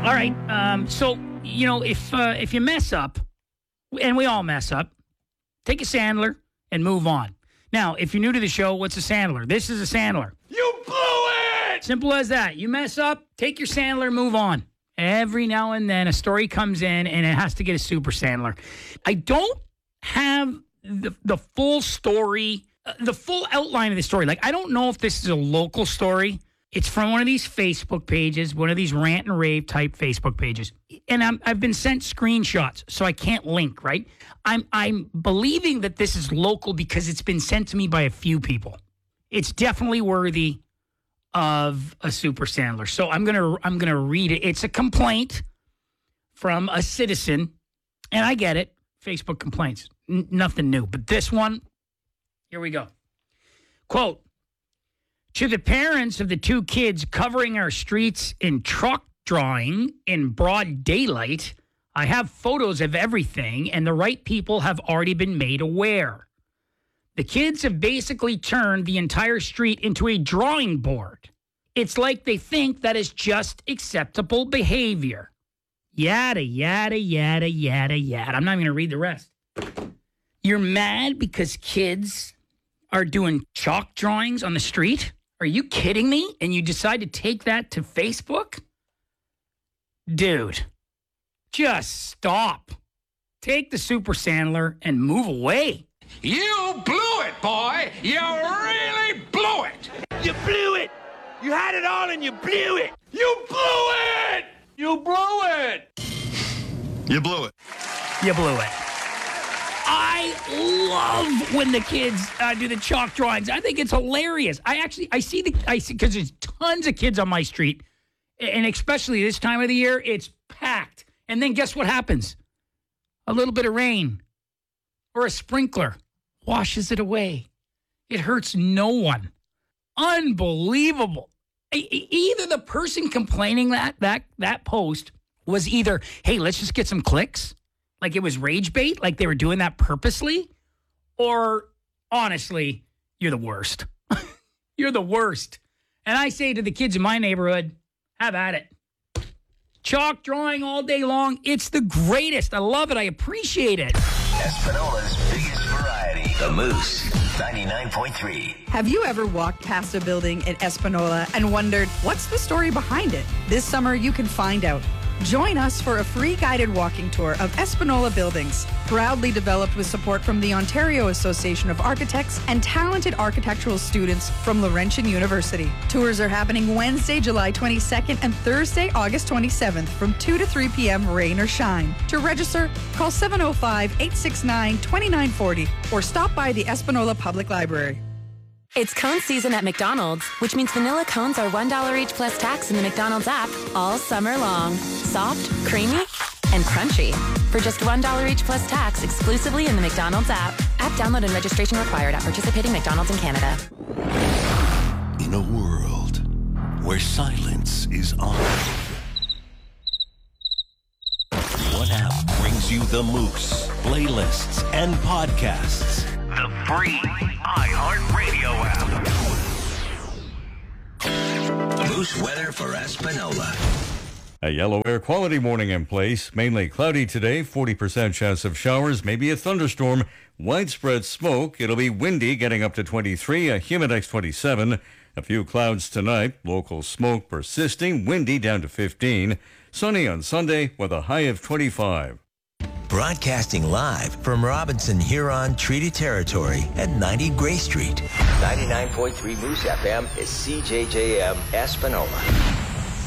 All right. So, if you mess up, and we all mess up, take a Sandler and move on. Now, if you're new to the show, what's a Sandler? This is a Sandler. You blew it! Simple as that. You mess up, take your Sandler, move on. Every now and then a story comes in and it has to get a super Sandler. I don't have the full story, the full outline of the story. Like, I don't know if this is a local story. It's from one of these Facebook pages, one of these rant and rave type Facebook pages. And I've been sent screenshots, so I can't link, right? I'm believing that this is local because it's been sent to me by a few people. It's definitely worthy of a super Sandler. So I'm gonna read it. It's a complaint from a citizen, and I get it. Facebook complaints, nothing new. But this one, here we go. Quote, to the parents of the two kids covering our streets in chalk drawing in broad daylight, I have photos of everything, and the right people have already been made aware. The kids have basically turned the entire street into a drawing board. It's like they think that is just acceptable behavior. Yada, yada, yada, yada, yada. I'm not even going to read the rest. You're mad because kids are doing chalk drawings on the street? Are you kidding me? And you decide to take that to Facebook? Dude, just stop. Take the super Sandler and move away. You blew it, boy! You really blew it! You blew it! You had it all and you blew it! You blew it! You blew it! You blew it. You blew it. I love when the kids do the chalk drawings. I think it's hilarious. I see because there's tons of kids on my street, and especially this time of the year, it's packed. And then guess what happens? A little bit of rain or a sprinkler washes it away. It hurts no one. Unbelievable. Either the person complaining that post was either, hey, let's just get some clicks, like it was rage bait, like they were doing that purposely, or honestly, you're the worst. You're the worst. And I say to the kids in my neighborhood, have at it. Chalk drawing all day long. It's the greatest. I love it. I appreciate it. Espanola's biggest variety. The Moose 99.3. Have you ever walked past a building in Espanola and wondered, what's the story behind it? This summer, you can find out. Join us for a free guided walking tour of Espanola buildings, proudly developed with support from the Ontario Association of Architects and talented architectural students from Laurentian University. Tours are happening Wednesday, July 22nd and Thursday, August 27th from 2 to 3 p.m. rain or shine. To register, call 705-869-2940 or stop by the Espanola Public Library. It's cone season at McDonald's, which means vanilla cones are $1 each plus tax in the McDonald's app all summer long. Soft, creamy, and crunchy. For just $1 each plus tax exclusively in the McDonald's app. App download and registration required at participating McDonald's in Canada. In a world where silence is honored, what app brings you the Moose, playlists, and podcasts? The free iHeartRadio app. Moose weather for Espanola. A yellow air quality warning in place. Mainly cloudy today, 40% chance of showers, maybe a thunderstorm, widespread smoke. It'll be windy, getting up to 23, a humidex 27. A few clouds tonight, local smoke persisting, windy down to 15. Sunny on Sunday with a high of 25. Broadcasting live from Robinson Huron Treaty Territory at 90 Gray Street. 99.3 Moose FM is CJJM Espanola.